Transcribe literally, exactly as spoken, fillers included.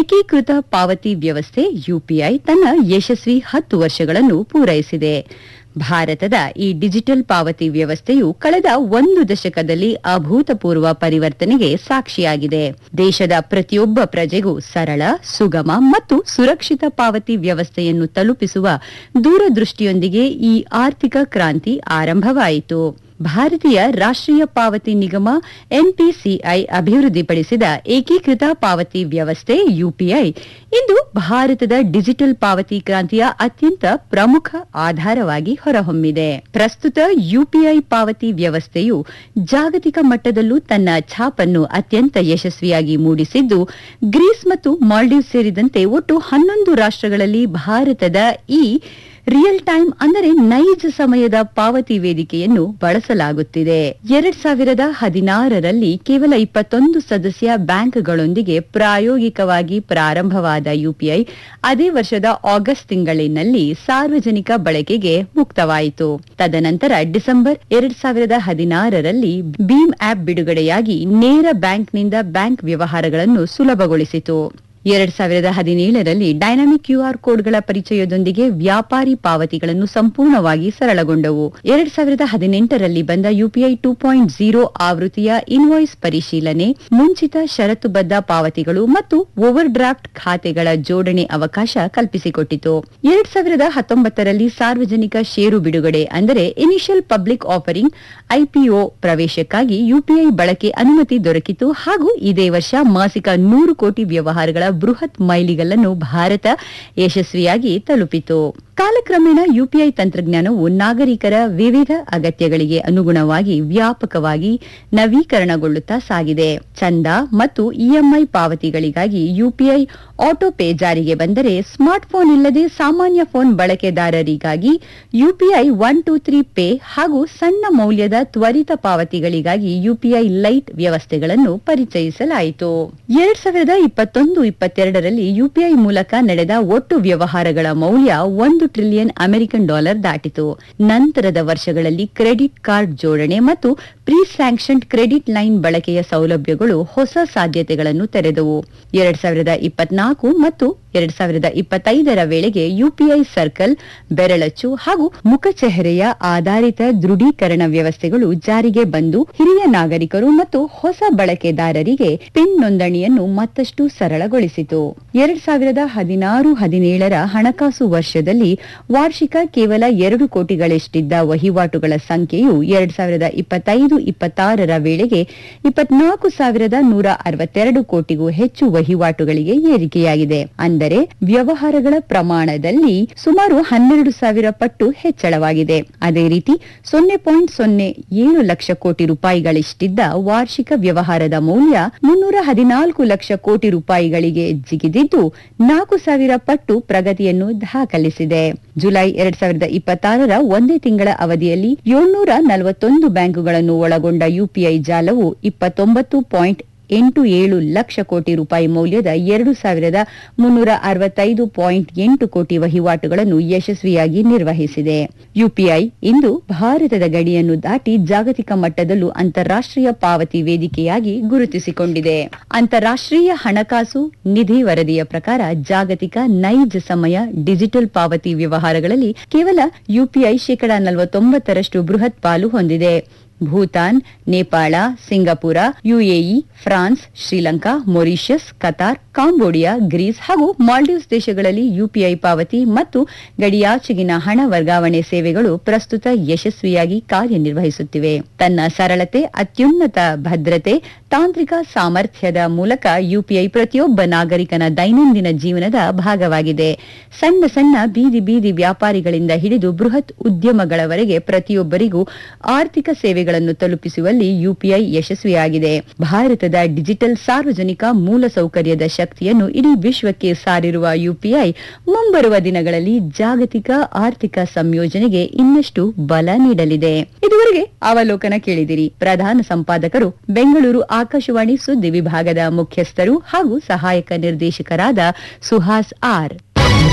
ಏಕೀಕೃತ ಪಾವತಿ ವ್ಯವಸ್ಥೆ ಯುಪಿಐ ತನ್ನ ಯಶಸ್ವಿ ಹತ್ತು ವರ್ಷಗಳನ್ನು ಪೂರೈಸಿದೆ. ಭಾರತದ ಈ ಡಿಜಿಟಲ್ ಪಾವತಿ ವ್ಯವಸ್ಥೆಯು ಕಳೆದ ಒಂದು ದಶಕದಲ್ಲಿ ಅಭೂತಪೂರ್ವ ಪರಿವರ್ತನೆಗೆ ಸಾಕ್ಷಿಯಾಗಿದೆ. ದೇಶದ ಪ್ರತಿಯೊಬ್ಬ ಪ್ರಜೆಗೂ ಸರಳ, ಸುಗಮ ಮತ್ತು ಸುರಕ್ಷಿತ ಪಾವತಿ ವ್ಯವಸ್ಥೆಯನ್ನು ತಲುಪಿಸುವ ದೂರದೃಷ್ಟಿಯೊಂದಿಗೆ ಈ ಆರ್ಥಿಕ ಕ್ರಾಂತಿ ಆರಂಭವಾಯಿತು. ಭಾರತೀಯ ರಾಷ್ಟ್ರೀಯ ಪಾವತಿ ನಿಗಮ ಎನ್ಪಿಸಿಐ ಅಭಿವೃದ್ಧಿಪಡಿಸಿದ ಏಕೀಕೃತ ಪಾವತಿ ವ್ಯವಸ್ಥೆ ಯುಪಿಐ ಇಂದು ಭಾರತದ ಡಿಜಿಟಲ್ ಪಾವತಿ ಕ್ರಾಂತಿಯ ಅತ್ಯಂತ ಪ್ರಮುಖ ಆಧಾರವಾಗಿ ಹೊರಹೊಮ್ಮಿದೆ. ಪ್ರಸ್ತುತ ಯುಪಿಐ ಪಾವತಿ ವ್ಯವಸ್ಥೆಯು ಜಾಗತಿಕ ಮಟ್ಟದಲ್ಲೂ ತನ್ನ ಛಾಪನ್ನು ಅತ್ಯಂತ ಯಶಸ್ವಿಯಾಗಿ ಮೂಡಿಸಿದ್ದು, ಗ್ರೀಸ್ ಮತ್ತು ಮಾಲ್ಡೀವ್ಸ್ ಸೇರಿದಂತೆ ಒಟ್ಟು ಹನ್ನೊಂದು ರಾಷ್ಟ್ರಗಳಲ್ಲಿ ಭಾರತದ ಈ ರಿಯಲ್ ಟೈಮ್ ಅಂದರೆ ನೈಜ ಸಮಯದ ಪಾವತಿ ವೇದಿಕೆಯನ್ನು ಬಳಸಲಾಗುತ್ತಿದೆ. ಎರಡ್ ಸಾವಿರದ ಹದಿನಾರರಲ್ಲಿ ಕೇವಲ ಇಪ್ಪತ್ತೊಂದು ಸದಸ್ಯ ಬ್ಯಾಂಕ್ಗಳೊಂದಿಗೆ ಪ್ರಾಯೋಗಿಕವಾಗಿ ಪ್ರಾರಂಭವಾದ ಯುಪಿಐ ಅದೇ ವರ್ಷದ ಆಗಸ್ಟ್ ತಿಂಗಳಿನಲ್ಲಿ ಸಾರ್ವಜನಿಕ ಬಳಕೆಗೆ ಮುಕ್ತವಾಯಿತು. ತದನಂತರ ಡಿಸೆಂಬರ್ ಎರಡ್ ಸಾವಿರದ ಹದಿನಾರರಲ್ಲಿ ಭೀಮ್ ಆಪ್ ಬಿಡುಗಡೆಯಾಗಿ ನೇರ ಬ್ಯಾಂಕ್ನಿಂದ ಬ್ಯಾಂಕ್ ವ್ಯವಹಾರಗಳನ್ನು ಸುಲಭಗೊಳಿಸಿತು. ಎರಡ್ ಸಾವಿರದ ಹದಿನೇಳರಲ್ಲಿ ಡೈನಾಮಿಕ್ ಕ್ಯೂಆರ್ ಕೋಡ್ಗಳ ಪರಿಚಯದೊಂದಿಗೆ ವ್ಯಾಪಾರಿ ಪಾವತಿಗಳನ್ನು ಸಂಪೂರ್ಣವಾಗಿ ಸರಳಗೊಂಡವು. ಎರಡ್ ಸಾವಿರದ ಹದಿನೆಂಟರಲ್ಲಿ ಬಂದ ಯುಪಿಐ ಟೂ ಪಾಯಿಂಟ್ ಝೀರೋ ಆವೃತ್ತಿಯ ಇನ್ವಾಯ್ಸ್ ಪರಿಶೀಲನೆ, ಮುಂಚಿತ ಷರತ್ತುಬದ್ಧ ಪಾವತಿಗಳು ಮತ್ತು ಓವರ್ ಡ್ರಾಫ್ಟ್ ಖಾತೆಗಳ ಜೋಡಣೆ ಅವಕಾಶ ಕಲ್ಪಿಸಿಕೊಟ್ಟಿತು. ಎರಡ್ ಸಾವಿರದ ಹತ್ತೊಂಬತ್ತರಲ್ಲಿ ಸಾರ್ವಜನಿಕ ಷೇರು ಬಿಡುಗಡೆ ಅಂದರೆ initial public offering IPO ಪ್ರವೇಶಕ್ಕಾಗಿ UPI ಬಳಕೆ ಅನುಮತಿ ದೊರಕಿತು ಹಾಗೂ ಇದೇ ವರ್ಷ ಮಾಸಿಕ ನೂರು ಕೋಟಿ ವ್ಯವಹಾರಗಳ ಬೃಹತ್ ಮೈಲಿಗಲ್ಲನ್ನು ಭಾರತ ಯಶಸ್ವಿಯಾಗಿ ತಲುಪಿತು. ಕಾಲಕ್ರಮೇಣ ಯುಪಿಐ ತಂತ್ರಜ್ಞಾನವು ನಾಗರಿಕರ ವಿವಿಧ ಅಗತ್ಯಗಳಿಗೆ ಅನುಗುಣವಾಗಿ ವ್ಯಾಪಕವಾಗಿ ನವೀಕರಣಗೊಳ್ಳುತ್ತಾ ಸಾಗಿದೆ. ಚಂದ ಮತ್ತು ಇಎಂಐ ಪಾವತಿಗಳಿಗಾಗಿ ಯುಪಿಐ ಆಟೋ ಪೇ ಜಾರಿಗೆ ಬಂದರೆ, ಸ್ಮಾರ್ಟ್ಫೋನ್ ಇಲ್ಲದೆ ಸಾಮಾನ್ಯ phone ಬಳಕೆದಾರರಿಗಾಗಿ UPI one two three pay ಹಾಗೂ ಸಣ್ಣ ಮೌಲ್ಯದ ತ್ವರಿತ ಪಾವತಿಗಳಿಗಾಗಿ ಯುಪಿಐ ಲೈಟ್ ವ್ಯವಸ್ಥೆಗಳನ್ನು ಪರಿಚಯಿಸಲಾಯಿತು. ಎರಡ್ ಸಾವಿರದ ಇಪ್ಪತ್ತೊಂದು ಇಪ್ಪತ್ತೆರಡರಲ್ಲಿ ಯುಪಿಐ ಮೂಲಕ ನಡೆದ ಒಟ್ಟು ವ್ಯವಹಾರಗಳ ಮೌಲ್ಯ ಒಂದು ಟ್ರಿಲಿಯನ್ ಅಮೆರಿಕನ್ ಡಾಲರ್ ದಾಟಿತು. ನಂತರದ ವರ್ಷಗಳಲ್ಲಿ ಕ್ರೆಡಿಟ್ ಕಾರ್ಡ್ ಜೋಡಣೆ ಮತ್ತು ಪ್ರೀ ಸ್ಯಾಂಕ್ಷನ್ಡ್ ಕ್ರೆಡಿಟ್ ಲೈನ್ ಬಳಕೆಯ ಸೌಲಭ್ಯಗಳು ಹೊಸ ಸಾಧ್ಯತೆಗಳನ್ನು ತೆರೆದವು. ಎರಡ್ ಸಾವಿರದ ಇಪ್ಪತ್ನಾಲ್ಕು ಮತ್ತು ಎರಡ್ ಸಾವಿರದ ಇಪ್ಪತ್ತೈದರ ವೇಳೆಗೆ ಯುಪಿಐ ಸರ್ಕಲ್, ಬೆರಳಚ್ಚು ಹಾಗೂ ಮುಖಚೆಹರೆಯ ಆಧಾರಿತ ದೃಢೀಕರಣ ವ್ಯವಸ್ಥೆಗಳು ಜಾರಿಗೆ ಬಂದು ಹಿರಿಯ ನಾಗರಿಕರು ಮತ್ತು ಹೊಸ ಬಳಕೆದಾರರಿಗೆ ಪಿನ್ ನೋಂದಣಿಯನ್ನು ಮತ್ತಷ್ಟು ಸರಳಗೊಳಿಸಿತು. ಎರಡ್ ಸಾವಿರದ ಹದಿನಾರು ಹದಿನೇಳರ ಹಣಕಾಸು ವರ್ಷದಲ್ಲಿ ವಾರ್ಷಿಕ ಕೇವಲ ಎರಡು ಕೋಟಿಗಳಷ್ಟಿದ್ದ ವಹಿವಾಟುಗಳ ಸಂಖ್ಯೆಯು ಎರಡ್ ಸಾವಿರದ ಇಪ್ಪತ್ತೈದು ಇಪ್ಪತ್ತಾರರ ವೇಳೆಗೆ ಇಪ್ಪತ್ನಾಲ್ಕು ಸಾವಿರದ ನೂರ ಅರವತ್ತೆರಡು ಕೋಟಿಗೂ ಹೆಚ್ಚು ವಹಿವಾಟುಗಳಿಗೆ ಏರಿಕೆಯಾಗಿದೆ. ಅಂದರೆ ವ್ಯವಹಾರಗಳ ಪ್ರಮಾಣದಲ್ಲಿ ಸುಮಾರು ಹನ್ನೆರಡು ಸಾವಿರ ಪಟ್ಟು ಹೆಚ್ಚಳವಾಗಿದೆ. ಅದೇ ರೀತಿ ಸೊನ್ನೆ ಪಾಯಿಂಟ್ ಸೊನ್ನೆ ಏಳು ಲಕ್ಷ ಕೋಟಿ ರೂಪಾಯಿಗಳಿಷ್ಟಿದ್ದ ವಾರ್ಷಿಕ ವ್ಯವಹಾರದ ಮೌಲ್ಯ ಮುನ್ನೂರ ಹದಿನಾಲ್ಕು ಲಕ್ಷ ಕೋಟಿ ರೂಪಾಯಿಗಳಿಗೆ ಜಿಗಿದಿದ್ದು ನಾಲ್ಕು ಸಾವಿರ ಪಟ್ಟು ಪ್ರಗತಿಯನ್ನು ದಾಖಲಿಸಿದೆ. ಜುಲೈ ಎರಡ್ ಸಾವಿರದ ಇಪ್ಪತ್ತಾರರ ಒಂದೇ ತಿಂಗಳ ಅವಧಿಯಲ್ಲಿ ಏಳ್ನೂರ ನಲವತ್ತೊಂದು ಬ್ಯಾಂಕುಗಳನ್ನು ಒಳಗೊಂಡ ಯುಪಿಐ ಜಾಲವು ಇಪ್ಪತ್ತೊಂಬತ್ತು ಪಾಯಿಂಟ್ ಎಂಟು ಏಳು ಲಕ್ಷ ಕೋಟಿ ರೂಪಾಯಿ ಮೌಲ್ಯದ ಎರಡು ಸಾವಿರದ ಮುನ್ನೂರ ಅರವತ್ತೈದು ಪಾಯಿಂಟ್ ಎಂಟು ಕೋಟಿ ವಹಿವಾಟುಗಳನ್ನು ಯಶಸ್ವಿಯಾಗಿ ನಿರ್ವಹಿಸಿದೆ. ಯುಪಿಐ ಇಂದು ಭಾರತದ ಗಡಿಯನ್ನು ದಾಟಿ ಜಾಗತಿಕ ಮಟ್ಟದಲ್ಲೂ ಅಂತಾರಾಷ್ಟ್ರೀಯ ಪಾವತಿ ವೇದಿಕೆಯಾಗಿ ಗುರುತಿಸಿಕೊಂಡಿದೆ. ಅಂತಾರಾಷ್ಟ್ರೀಯ ಹಣಕಾಸು ನಿಧಿ ವರದಿಯ ಪ್ರಕಾರ ಜಾಗತಿಕ ನೈಜ ಸಮಯ ಡಿಜಿಟಲ್ ಪಾವತಿ ವ್ಯವಹಾರಗಳಲ್ಲಿ ಕೇವಲ ಯುಪಿಐ ಶೇಕಡಾ ನಲವತ್ತೊಂಬತ್ತರಷ್ಟು ಬೃಹತ್ ಪಾಲು ಹೊಂದಿದೆ. Bhutan, Nepal, Singapore, UAE, France, Sri Lanka, ಮೊರಿಷಸ್, Qatar, Cambodia, Greece ಹಾಗೂ ಮಾಲ್ಡೀವ್ಸ್ ದೇಶಗಳಲ್ಲಿ ಯುಪಿಐ ಪಾವತಿ ಮತ್ತು ಗಡಿಯಾಚೆಗಿನ ಹಣ ವರ್ಗಾವಣೆ ಸೇವೆಗಳು ಪ್ರಸ್ತುತ ಯಶಸ್ವಿಯಾಗಿ ಕಾರ್ಯನಿರ್ವಹಿಸುತ್ತಿವೆ. ತನ್ನ ಸರಳತೆ, ಅತ್ಯುನ್ನತ ಭದ್ರತೆ, ತಾಂತ್ರಿಕ ಸಾಮರ್ಥ್ಯದ ಮೂಲಕ ಯುಪಿಐ ಪ್ರತಿಯೊಬ್ಬ ನಾಗರಿಕನ ದೈನಂದಿನ ಜೀವನದ ಭಾಗವಾಗಿದೆ. ಸಣ್ಣ ಸಣ್ಣ ಬೀದಿ ಬೀದಿ ವ್ಯಾಪಾರಿಗಳಿಂದ ಹಿಡಿದು ಬೃಹತ್ ಉದ್ಯಮಗಳವರೆಗೆ ಪ್ರತಿಯೊಬ್ಬರಿಗೂ ಆರ್ಥಿಕ ಸೇವೆಗಳನ್ನು ತಲುಪಿಸುವಲ್ಲಿ ಯುಪಿಐ ಯಶಸ್ವಿಯಾಗಿದೆ. ಭಾರತದ ಡಿಜಿಟಲ್ ಸಾರ್ವಜನಿಕ ಮೂಲಸೌಕರ್ಯದ ಶಕ್ತಿಯನ್ನು ಇಡೀ ವಿಶ್ವಕ್ಕೆ ಸಾರಿರುವ ಯುಪಿಐ ಮುಂಬರುವ ದಿನಗಳಲ್ಲಿ ಜಾಗತಿಕ ಆರ್ಥಿಕ ಸಂಯೋಜನೆಗೆ ಇನ್ನಷ್ಟು ಬಲ ನೀಡಲಿದೆ. ಇದುವರೆಗೆ ಅವಲೋಕನ ಕೇಳಿದಿರಿ. ಪ್ರಧಾನ ಸಂಪಾದಕರು ಬೆಂಗಳೂರು ಆಕಾಶವಾಣಿ ಸುದ್ದಿ ವಿಭಾಗದ ಮುಖ್ಯಸ್ಥರು ಹಾಗೂ ಸಹಾಯಕ ನಿರ್ದೇಶಕರಾದ ಸುಹಾಸ್ ಆರ್.